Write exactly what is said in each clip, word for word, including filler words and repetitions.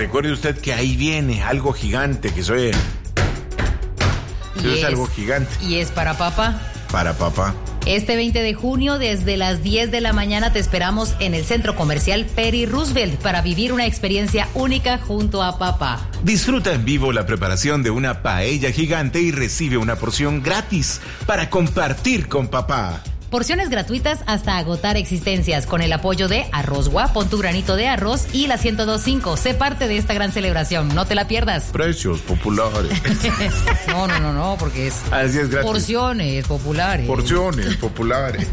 recuerde usted que ahí viene algo gigante que soy. Y es es algo gigante. Y es para papá. Para papá. Este veinte de junio, desde las diez de la mañana, te esperamos en el Centro Comercial Perry Roosevelt para vivir una experiencia única junto a papá. Disfruta en vivo la preparación de una paella gigante y recibe una porción gratis para compartir con papá. Porciones gratuitas hasta agotar existencias con el apoyo de Arrozgua, pon tu granito de arroz y la ciento dos punto cinco. Sé parte de esta gran celebración, no te la pierdas. Precios populares. No, no, no, no, porque es, Así es gratis. Porciones populares. Porciones populares.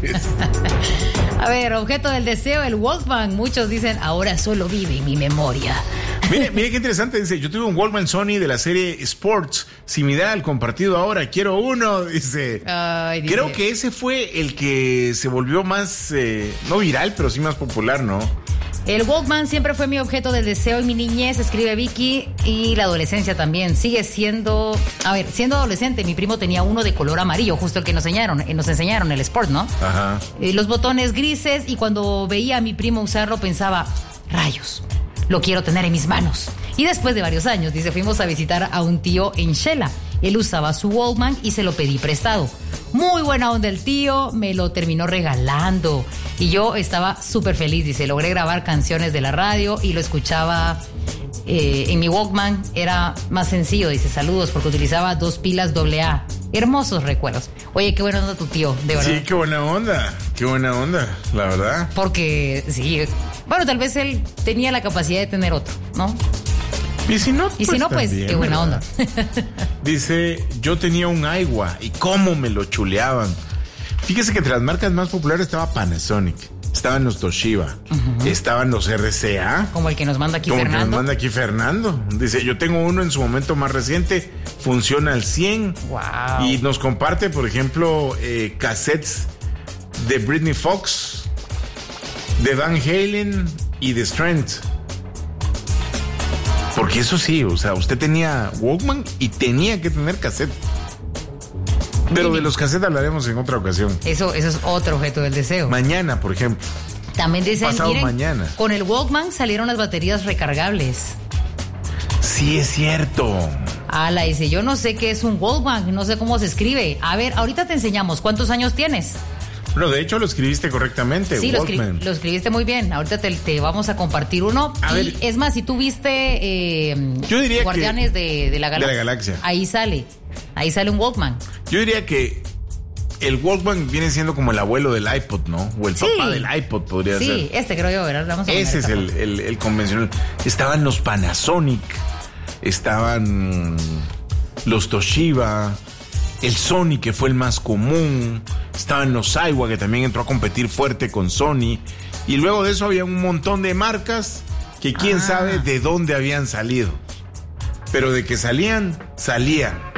A ver, objeto del deseo, el Walkman. Muchos dicen, ahora solo vive en mi memoria. Mire, mire qué interesante, dice, yo tuve un Walkman Sony de la serie Sports, similar al compartido ahora, quiero uno, dice. Ay, dice. Creo que ese fue el que se volvió más, eh, no viral, pero sí más popular, ¿no? El Walkman siempre fue mi objeto del deseo en mi niñez, escribe Vicky, y la adolescencia también. Sigue siendo, a ver, siendo adolescente, mi primo tenía uno de color amarillo, justo el que nos enseñaron, eh, nos enseñaron, el Sport, ¿no? Ajá. Eh, los botones grises, y cuando veía a mi primo usarlo pensaba, rayos, lo quiero tener en mis manos. Y después de varios años, dice, fuimos a visitar a un tío en Shela. Él usaba su Walkman y se lo pedí prestado. Muy buena onda el tío, me lo terminó regalando. Y yo estaba súper feliz, dice, logré grabar canciones de la radio y lo escuchaba eh, en mi Walkman. Era más sencillo, dice, saludos, porque utilizaba dos pilas doble A. Hermosos recuerdos. Oye, qué buena onda tu tío, de verdad. Sí, qué buena onda, qué buena onda, la verdad. Porque, sí, bueno, tal vez él tenía la capacidad de tener otro, ¿no? Y si no, y pues, si no, pues también, qué buena ¿verdad? onda. Dice, yo tenía un Aiwa y cómo me lo chuleaban. Fíjese que entre las marcas más populares estaba Panasonic, estaban los Toshiba, uh-huh. estaban los R C A. Como el que nos manda aquí como Fernando. Como el que nos manda aquí Fernando. Dice, yo tengo uno en su momento más reciente, funciona al cien. Wow. Y nos comparte, por ejemplo, eh, cassettes de Britney Fox, de Van Halen y de Strength. Porque eso sí, o sea, usted tenía Walkman y tenía que tener cassette. Pero de los cassettes hablaremos en otra ocasión. Eso, eso es otro objeto del deseo. Mañana, por ejemplo. También dicen, pasado miren, mañana. Con el Walkman salieron las baterías recargables. Sí, es cierto. Ala, dice, yo no sé qué es un Walkman, no sé cómo se escribe. A ver, ahorita te enseñamos. ¿Cuántos años tienes? Bueno, de hecho lo escribiste correctamente. Sí, lo, escri- lo escribiste muy bien. Ahorita te, te vamos a compartir uno. A y ver, es más, si tú viste eh, yo diría Guardianes que de, de, la Galaxia, de la Galaxia, ahí sale. Ahí sale un Walkman. Yo diría que el Walkman viene siendo como el abuelo del iPod, ¿no? O el sí. papá del iPod podría sí, ser. Sí, este creo yo, ¿verdad? Vamos a Ese es el, el, el convencional. Estaban los Panasonic, estaban los Toshiba, el Sony, que fue el más común, estaban los Aiwa, que también entró a competir fuerte con Sony, y luego de eso había un montón de marcas que quién ah. sabe de dónde habían salido, pero de que salían, salían.